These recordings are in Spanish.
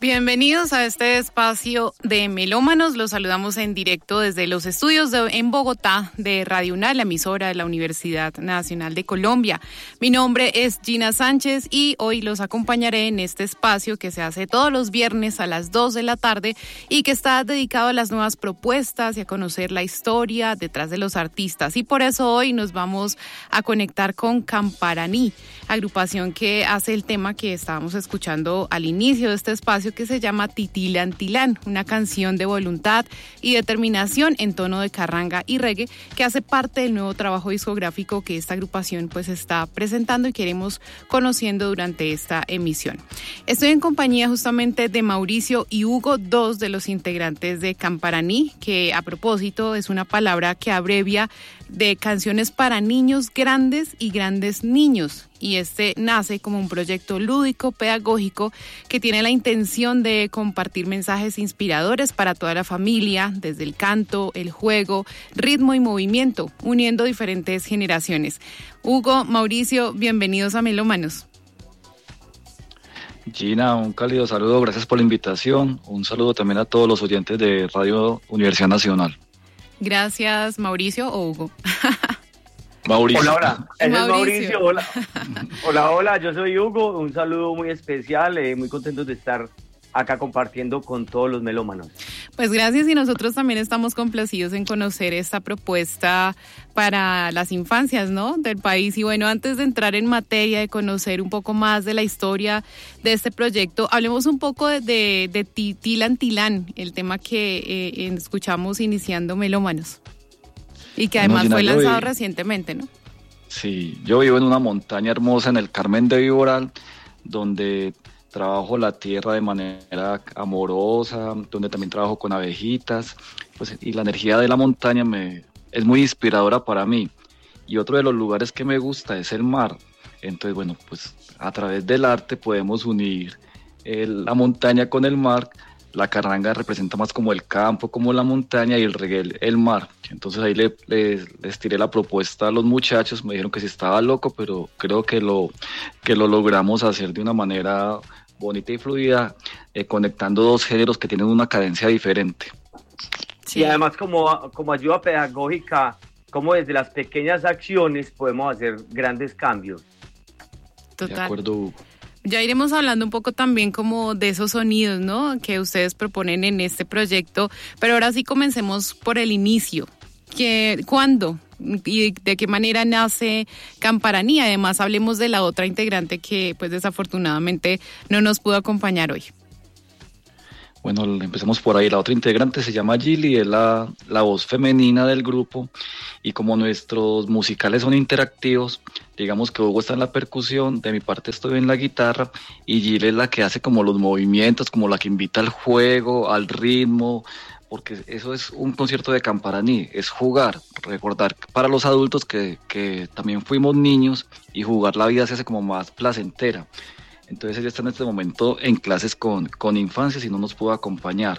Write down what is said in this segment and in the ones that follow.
Bienvenidos a este espacio de Melómanos. Los saludamos en directo desde los estudios en Bogotá de Radio UNAL, la emisora de la Universidad Nacional de Colombia. Mi nombre es Gina Sánchez y hoy los acompañaré en este espacio que se hace todos los viernes a las 2 de la tarde y que está dedicado a las nuevas propuestas y a conocer la historia detrás de los artistas. Y por eso hoy nos vamos a conectar con Camparaní, agrupación que hace el tema que estábamos escuchando al inicio de este espacio, que se llama Titilán Tilán, una canción de voluntad y determinación en tono de carranga y reggae que hace parte del nuevo trabajo discográfico que esta agrupación pues está presentando y queremos conociendo durante esta emisión. Estoy en compañía justamente de Mauricio y Hugo, dos de los integrantes de Camparaní, que a propósito es una palabra que abrevia de canciones para niños grandes y grandes niños, y este nace como un proyecto lúdico pedagógico que tiene la intención de compartir mensajes inspiradores para toda la familia, desde el canto, el juego, ritmo y movimiento, uniendo diferentes generaciones. Hugo, Mauricio, bienvenidos a Melómanos. Gina, un cálido saludo, gracias por la invitación, un saludo también a todos los oyentes de Radio Universidad Nacional. Gracias, Mauricio o Hugo. Mauricio. Hola, ese es Mauricio. Hola, yo soy Hugo, un saludo muy especial, muy contentos de estar acá compartiendo con todos los melómanos. Pues gracias, y nosotros también estamos complacidos en conocer esta propuesta para las infancias, ¿no?, del país. Y bueno, antes de entrar en materia, de conocer un poco más de la historia de este proyecto, hablemos un poco de Titilán Tilán, el tema que escuchamos iniciando Melómanos. Y que además fue lanzado recientemente, ¿no? Sí, yo vivo en una montaña hermosa en el Carmen de Viboral, donde trabajo la tierra de manera amorosa, donde también trabajo con abejitas, pues, y la energía de la montaña es muy inspiradora para mí. Y otro de los lugares que me gusta es el mar. Entonces, bueno, pues a través del arte podemos unir la montaña con el mar. La carranga representa más como el campo, como la montaña, y el reggae el mar. Entonces ahí les tiré la propuesta a los muchachos, me dijeron que sí estaba loco, pero creo que lo logramos hacer de una manera bonita y fluida, conectando dos géneros que tienen una cadencia diferente. Sí. Y además como ayuda pedagógica, como desde las pequeñas acciones podemos hacer grandes cambios. Total. De acuerdo, Hugo. Ya iremos hablando un poco también como de esos sonidos, ¿no?, que ustedes proponen en este proyecto, pero ahora sí comencemos por el inicio. ¿Cuándo y de qué manera nace Camparaní? Además, hablemos de la otra integrante que pues desafortunadamente no nos pudo acompañar hoy. Bueno, empecemos por ahí. La otra integrante se llama Gili, es la voz femenina del grupo, y como nuestros musicales son interactivos, digamos que Hugo está en la percusión, de mi parte estoy en la guitarra, y Gili es la que hace como los movimientos, como la que invita al juego, al ritmo, porque eso es un concierto de Camparaní, es jugar, recordar para los adultos que también fuimos niños, y jugar la vida se hace como más placentera. Entonces ella está en este momento en clases con infancias y no nos pudo acompañar.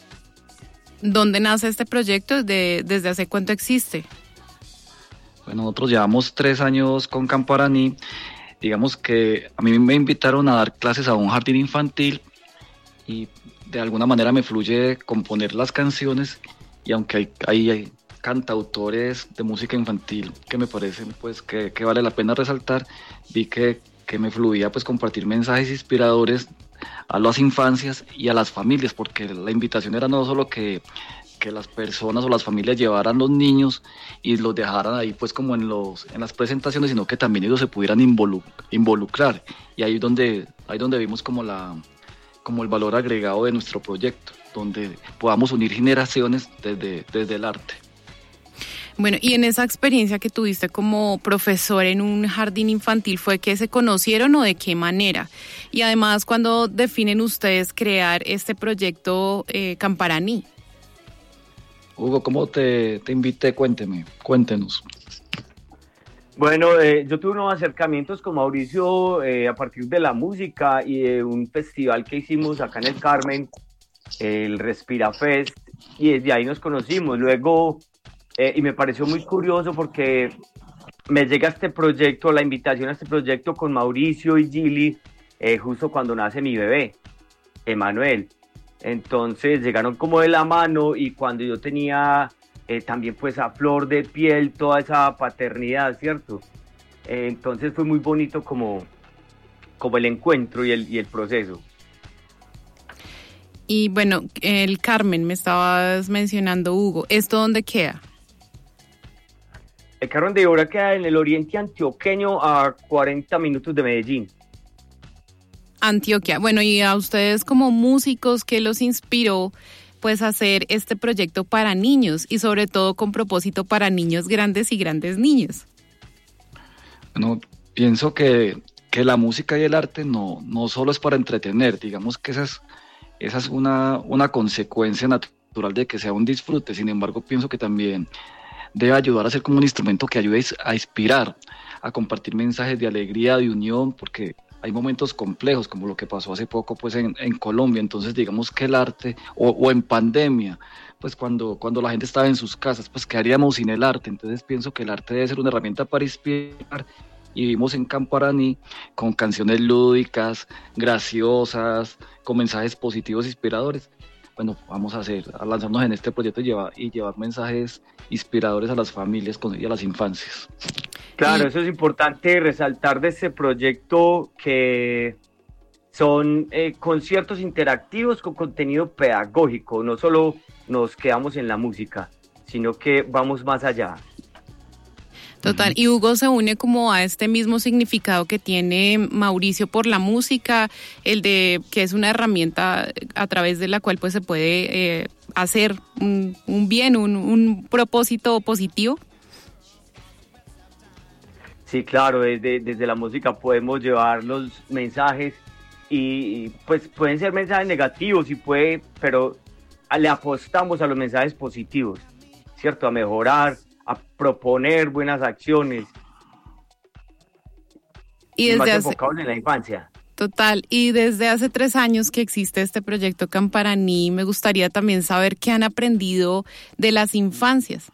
¿Dónde nace este proyecto? ¿Desde hace cuánto existe? Bueno, nosotros llevamos 3 años con Camparaní. Digamos que a mí me invitaron a dar clases a un jardín infantil y de alguna manera me fluye componer las canciones, y aunque hay cantautores de música infantil que me parecen pues que vale la pena resaltar, vi que me fluía pues compartir mensajes inspiradores a las infancias y a las familias, porque la invitación era no solo que las personas o las familias llevaran los niños y los dejaran ahí pues como en las presentaciones, sino que también ellos se pudieran involucrar, y ahí donde vimos como el valor agregado de nuestro proyecto, donde podamos unir generaciones desde el arte. Bueno, y en esa experiencia que tuviste como profesor en un jardín infantil, ¿fue que se conocieron o de qué manera? Y además, ¿cuándo definen ustedes crear este proyecto Camparaní? Hugo, ¿cómo te invité? Cuéntenos. Bueno, yo tuve unos acercamientos con Mauricio a partir de la música y de un festival que hicimos acá en el Carmen, el Respira Fest, y desde ahí nos conocimos. Luego... y me pareció muy curioso porque me llega este proyecto, la invitación a este proyecto con Mauricio y Gili, justo cuando nace mi bebé. Emanuel. Entonces llegaron como de la mano, y cuando yo tenía también pues a flor de piel toda esa paternidad, ¿cierto? Entonces fue muy bonito como el encuentro y el proceso. Y bueno, el Carmen, me estabas mencionando, Hugo, ¿esto dónde queda? El Carmen de Ibora queda en el oriente antioqueño, a 40 minutos de Medellín. Antioquia. Bueno, y a ustedes como músicos, ¿qué los inspiró pues a hacer este proyecto para niños y sobre todo con propósito para niños grandes y grandes niños? Bueno, pienso que la música y el arte no solo es para entretener, digamos que esa es una consecuencia natural de que sea un disfrute. Sin embargo, pienso que también debe ayudar a ser como un instrumento que ayude a inspirar, a compartir mensajes de alegría, de unión, porque hay momentos complejos como lo que pasó hace poco pues en Colombia. Entonces digamos que el arte, o en pandemia, pues cuando la gente estaba en sus casas, pues ¿qué haríamos sin el arte? Entonces pienso que el arte debe ser una herramienta para inspirar, y vivimos en Camparaní con canciones lúdicas, graciosas, con mensajes positivos, inspiradores. Bueno, vamos a lanzarnos en este proyecto y llevar mensajes inspiradores a las familias y a las infancias. Claro, eso es importante resaltar de este proyecto, que son conciertos interactivos con contenido pedagógico. No solo nos quedamos en la música, sino que vamos más allá. Total, y Hugo se une como a este mismo significado que tiene Mauricio por la música, el de que es una herramienta a través de la cual pues se puede hacer un bien, un propósito positivo. Sí, claro, desde la música podemos llevar los mensajes, y pues pueden ser mensajes negativos, pero le apostamos a los mensajes positivos, ¿cierto? A mejorar, a proponer buenas acciones, y más enfocados en la infancia. Total, y desde hace 3 años que existe este proyecto Camparaní, me gustaría también saber qué han aprendido de las infancias.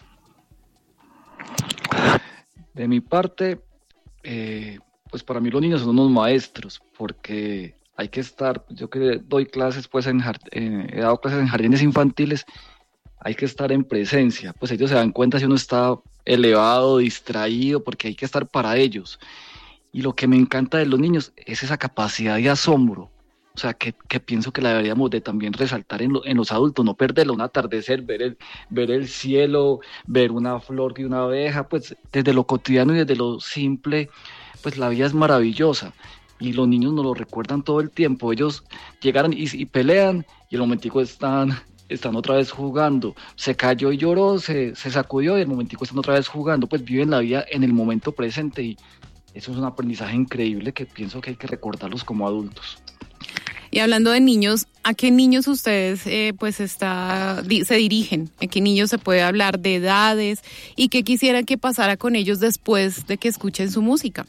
De mi parte, pues para mí los niños son unos maestros, porque hay que estar, yo que doy clases pues he dado clases en jardines infantiles, hay que estar en presencia, pues ellos se dan cuenta si uno está elevado, distraído, porque hay que estar para ellos. Y lo que me encanta de los niños es esa capacidad de asombro, o sea, que pienso que la deberíamos de también resaltar en los adultos, no perderlo, un atardecer, ver el cielo, ver una flor y una abeja, pues desde lo cotidiano y desde lo simple, pues la vida es maravillosa. Y los niños nos lo recuerdan todo el tiempo. Ellos llegaron y pelean, y el momentico están otra vez jugando, se cayó y lloró, se sacudió, y el momentico están otra vez jugando, pues viven la vida en el momento presente, y eso es un aprendizaje increíble que pienso que hay que recordarlos como adultos. Y hablando de niños, ¿a qué niños ustedes se dirigen? ¿A qué niños se puede hablar de edades? ¿Y qué quisieran que pasara con ellos después de que escuchen su música?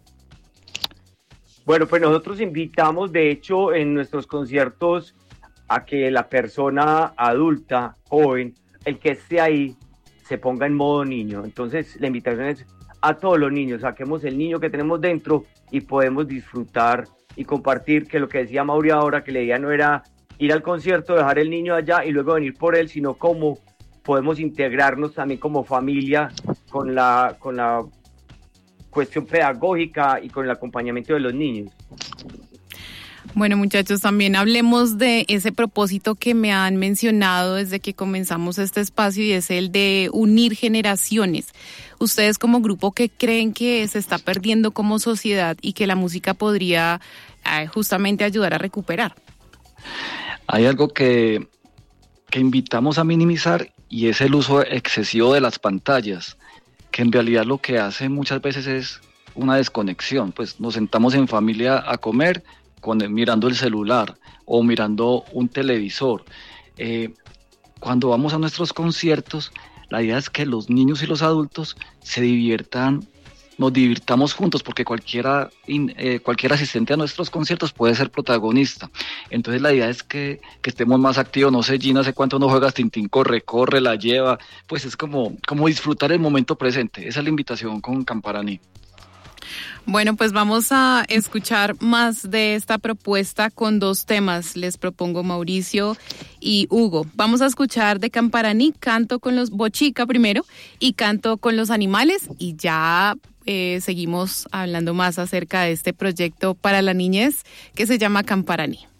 Bueno, pues nosotros invitamos, de hecho, en nuestros conciertos, a que la persona adulta, joven, el que esté ahí, se ponga en modo niño. Entonces la invitación es a todos los niños, saquemos el niño que tenemos dentro y podemos disfrutar y compartir, que lo que decía Mauri ahora, que la idea no era ir al concierto, dejar el niño allá y luego venir por él, sino cómo podemos integrarnos también como familia con la cuestión pedagógica y con el acompañamiento de los niños. Bueno, muchachos, también hablemos de ese propósito que me han mencionado desde que comenzamos este espacio, y es el de unir generaciones. Ustedes como grupo, ¿qué creen que se está perdiendo como sociedad y que la música podría justamente ayudar a recuperar? Hay algo que invitamos a minimizar, y es el uso excesivo de las pantallas, que en realidad lo que hace muchas veces es una desconexión. Pues nos sentamos en familia a comer mirando el celular o mirando un televisor. Cuando vamos a nuestros conciertos, la idea es que los niños y los adultos nos divirtamos juntos, porque cualquier asistente a nuestros conciertos puede ser protagonista. Entonces la idea es que estemos más activos. No sé, Gina, ¿hace cuánto no juegas Tintín corre, la lleva? Pues es como disfrutar el momento presente. Esa es la invitación con Camparaní. Bueno, pues vamos a escuchar más de esta propuesta con 2 temas. Les propongo Mauricio y Hugo. Vamos a escuchar de Camparaní, Canto con los Bochica primero y Canto con los Animales, y ya seguimos hablando más acerca de este proyecto para la niñez que se llama Camparaní.